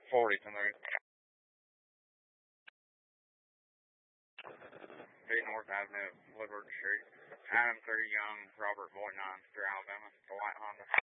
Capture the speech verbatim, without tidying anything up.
forty something. B North Avenue, Woodward Street. Adam three Young, Robert Boy nine, Alabama. The white Honda.